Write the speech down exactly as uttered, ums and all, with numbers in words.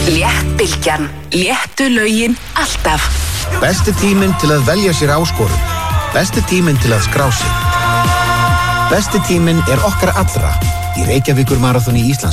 Léttbylgjan. Léttu lögin alltaf. Besti tíminn til að velja sér áskorun. Besti tíminn til að skrá sig. Besti tíminn er okkar allra í Reykjavíkur maraþoni Íslands.